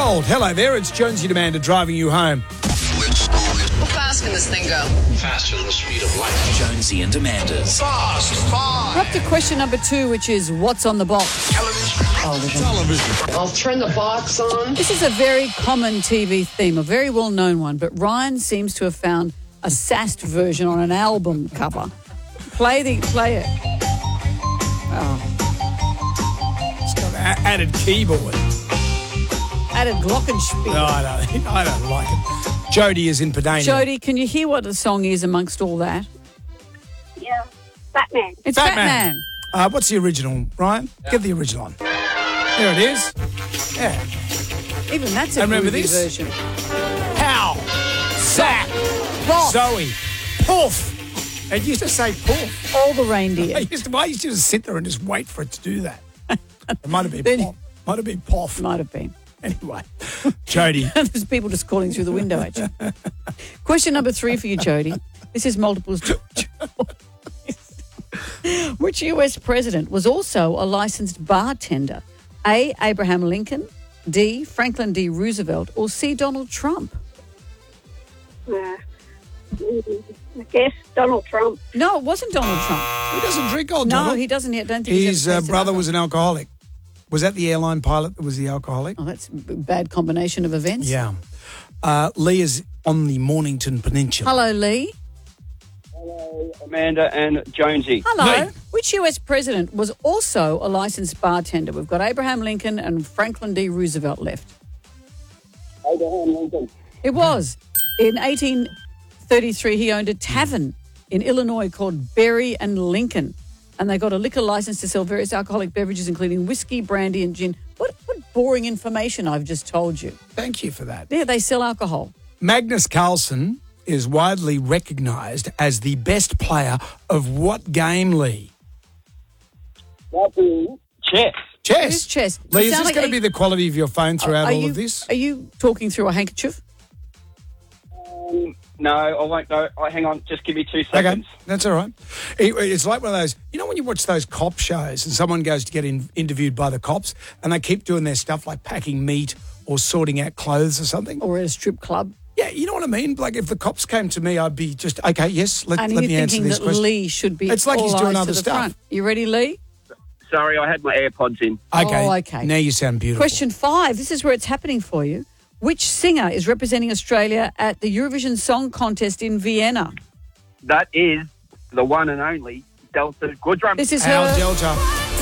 Gold. Hello there, it's Jonesy Demander driving you home. How fast can this thing go? Faster than the speed of light. Jonesy and Demanders. Fast. We're up to question number 2, which is what's on the box? Television. I'll turn the box on. This is a very common TV theme, a very well-known one, but Ryan seems to have found a sassed version on an album cover. Play it. It's got added keyboard. Added glockenspiel. No, I don't like it. Jody is in Padania. Jody, can you hear what the song is amongst all that? Yeah. Batman. It's Batman. What's the original, Ryan? Get the original on. There it is. Yeah. Even that's a remember movie this? version. Pow. Sack. Boff. Zoe. Poof. It used to say poof. All the reindeer. I used to just sit there and just wait for it to do that. It might have been Then- poof. Might have been poof. Might have been. Anyway. Jody. There's people just calling through the window at you. Question number 3 for you, Jody. This is multiple choice. Which US president was also a licensed bartender? A. Abraham Lincoln, D. Franklin D. Roosevelt, or C. Donald Trump? I guess Donald Trump. No, it wasn't Donald Trump. He doesn't drink old No, Donald. he doesn't yet. Don't think His ever tasted brother alcohol. was an alcoholic. Was that the airline pilot that was the alcoholic? Oh, that's a bad combination of events. Yeah. Lee is on the Mornington Peninsula. Hello, Lee. Hello, Amanda and Jonesy. Hello. Lee. Which US president was also a licensed bartender? We've got Abraham Lincoln and Franklin D. Roosevelt left. Abraham Lincoln. It was. In 1833, he owned a tavern in Illinois called Berry and Lincoln. And they got a liquor license to sell various alcoholic beverages, including whiskey, brandy, and gin. What boring information I've just told you. Thank you for that. Yeah, they sell alcohol. Magnus Carlsen is widely recognised as the best player of what game, Lee? That is chess. Chess. It is chess. Lee, You is sound this like going to be the quality of your phone throughout all of this? Are you talking through a handkerchief? No, I won't go. Hang on, just give me 2 Okay, seconds. that's all right. It's like one of those, you know when you watch those cop shows and someone goes to get interviewed by the cops and they keep doing their stuff like packing meat or sorting out clothes or something? Or at a strip club? Yeah, you know what I mean? Like if the cops came to me, I'd be just, okay, yes, let And me you're answer thinking this that question. Lee should be It's like all he's doing eyes other to the stuff. front. You ready, Lee? Sorry, I had my AirPods in. Okay. Oh, okay. Now you sound beautiful. Question 5. This is where it's happening for you. Which singer is representing Australia at the Eurovision Song Contest in Vienna? That is the one and only Delta Goodrum. This is Al her. Delta.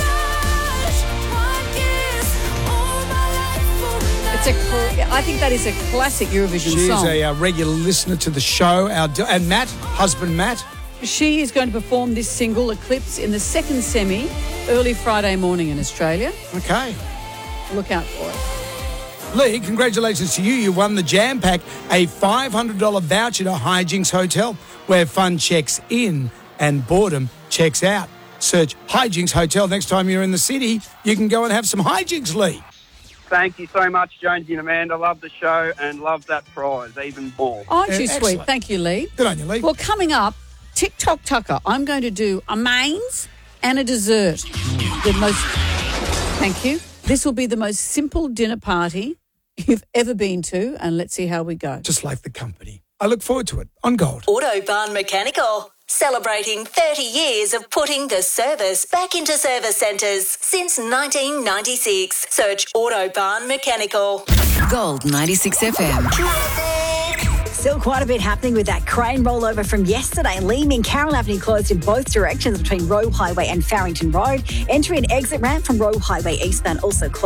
I think that is a classic Eurovision She's song. a regular listener to the show. And Matt, husband Matt. She is going to perform this single, Eclipse, in the second semi early Friday morning in Australia. Okay. Look out for it. Lee, congratulations to you. You won the Jam Pack, a $500 voucher to Hijinks Hotel, where fun checks in and boredom checks out. Search Hijinks Hotel next time you're in the city. You can go and have some hijinks, Lee. Thank you so much, Jonesy and Amanda. Love the show and love that prize even more. Aren't you Excellent. sweet? Thank you, Lee. Good on you, Lee. Well, coming up, TikTok Tucker, I'm going to do a mains and a dessert. Thank you. This will be the most simple dinner party you've ever been to, and let's see how we go. Just like the company. I look forward to it on Gold. Autobahn Mechanical. Celebrating 30 years of putting the service back into service centres since 1996. Search Autobahn Mechanical. Gold 96 FM. Still quite a bit happening with that crane rollover from yesterday. Leeming Carroll Avenue closed in both directions between Roe Highway and Farrington Road. Entry and exit ramp from Roe Highway eastbound also closed.